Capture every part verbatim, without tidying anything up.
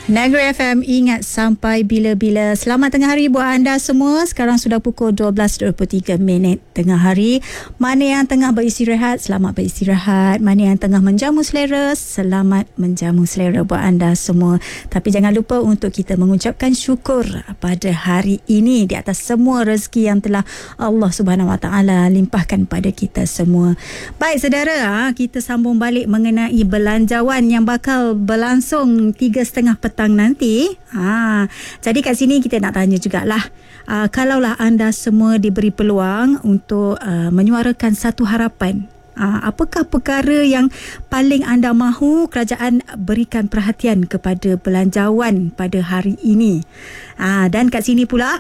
Negeri F M, ingat sampai bila-bila. Selamat tengah hari buat anda semua. Sekarang sudah pukul dua belas dua puluh tiga minit tengah hari. Mana yang tengah beristirahat, selamat beristirahat. Mana yang tengah menjamu selera, selamat menjamu selera buat anda semua. Tapi jangan lupa untuk kita mengucapkan syukur pada hari ini di atas semua rezeki yang telah Allah Subhanahu Wa Taala limpahkan pada kita semua. Baik saudara, kita sambung balik mengenai belanjawan yang bakal berlangsung tiga setengah petang nanti. Ha, jadi kat sini kita nak tanya jugalah, uh, kalaulah anda semua diberi peluang untuk uh, menyuarakan satu harapan, uh, apakah perkara yang paling anda mahu kerajaan berikan perhatian kepada belanjawan pada hari ini? Uh, dan kat sini pula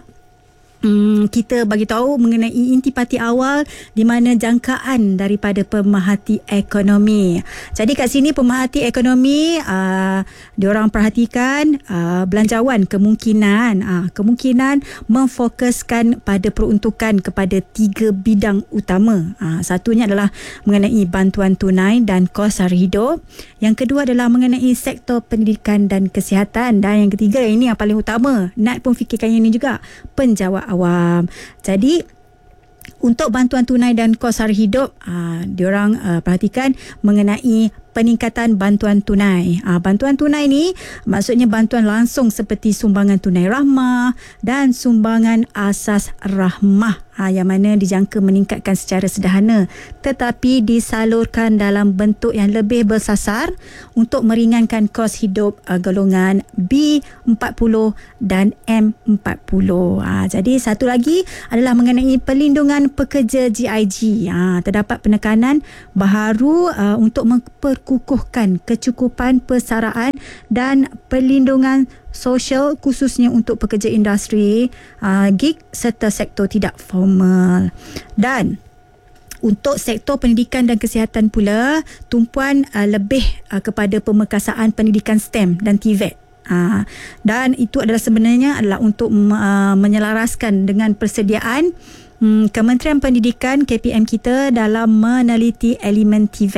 Hmm, kita bagi tahu mengenai intipati awal di mana jangkaan daripada pemerhati ekonomi. Jadi kat sini pemerhati ekonomi uh, diorang perhatikan uh, belanjawan kemungkinan uh, kemungkinan memfokuskan pada peruntukan kepada tiga bidang utama. Uh, satunya adalah mengenai bantuan tunai dan kos sara hidup. Yang kedua adalah mengenai sektor pendidikan dan kesihatan, dan yang ketiga ini yang paling utama, Nat pun fikirkan yang ini juga, penjawat awam. Jadi untuk bantuan tunai dan kos sara hidup, uh, diorang uh, perhatikan mengenai peningkatan bantuan tunai. Uh, bantuan tunai ni maksudnya bantuan langsung seperti sumbangan tunai rahmah dan sumbangan asas rahmah, uh, yang mana dijangka meningkatkan secara sederhana tetapi disalurkan dalam bentuk yang lebih bersasar untuk meringankan kos hidup uh, golongan B empat puluh dan M empat puluh. Uh, jadi satu lagi adalah mengenai perlindungan pekerja G I G. Uh, terdapat penekanan baharu uh, untuk memperkukuhkan kecukupan persaraan dan perlindungan sosial khususnya untuk pekerja industri, uh, gig serta sektor tidak formal. Dan untuk sektor pendidikan dan kesihatan pula, tumpuan uh, lebih uh, kepada pemerkasaan pendidikan STEM dan T V E T. Uh, dan itu adalah sebenarnya adalah untuk uh, menyelaraskan dengan persediaan Hmm, Kementerian Pendidikan K P M kita dalam meneliti elemen T V E T